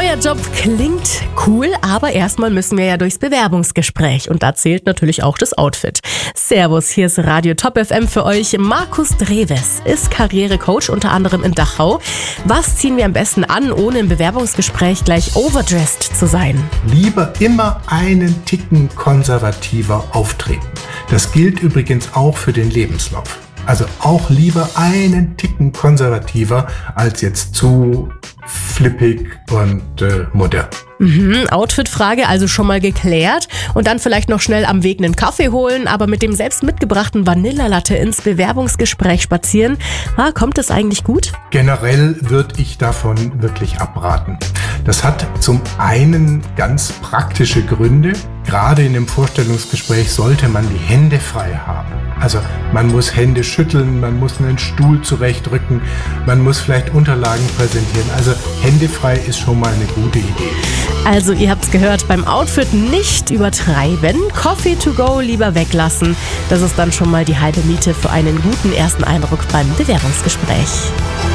Neuer Job klingt cool, aber erstmal müssen wir ja durchs Bewerbungsgespräch und da zählt natürlich auch das Outfit. Servus, hier ist Radio Top FM für euch. Markus Dreves ist Karrierecoach, unter anderem in Dachau. Was ziehen wir am besten an, ohne im Bewerbungsgespräch gleich overdressed zu sein? Lieber immer einen Ticken konservativer auftreten. Das gilt übrigens auch für den Lebenslauf. Also auch lieber einen Ticken konservativer als jetzt zu flippig und modern. Outfit-Frage also schon mal geklärt und dann vielleicht noch schnell am Weg einen Kaffee holen, aber mit dem selbst mitgebrachten Vanillalatte ins Bewerbungsgespräch spazieren. Kommt das eigentlich gut? Generell würde ich davon wirklich abraten. Das hat zum einen ganz praktische Gründe. Gerade in einem Vorstellungsgespräch sollte man die Hände frei haben. Also man muss Hände schütteln, man muss einen Stuhl zurechtrücken, man muss vielleicht Unterlagen präsentieren. Also Hände frei ist schon mal eine gute Idee. Also ihr habt's gehört, beim Outfit nicht übertreiben, Coffee to go lieber weglassen. Das ist dann schon mal die halbe Miete für einen guten ersten Eindruck beim Bewerbungsgespräch.